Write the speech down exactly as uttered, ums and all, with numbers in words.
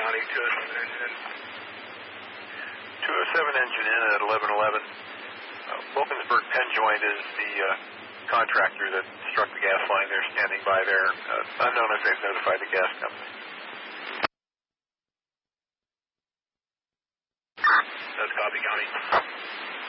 County, two oh seven engine. two oh seven engine in at eleven eleven. Uh, Wilkinsburg Pen Joint is the uh, contractor that struck the gas line. They're standing by there, uh, unknown if they've notified the gas company.